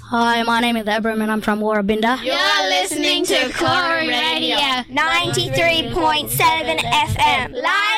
Hi, my name is Abram and I'm from Warrabinda. You're listening to Corey Radio 93.7 FM. Live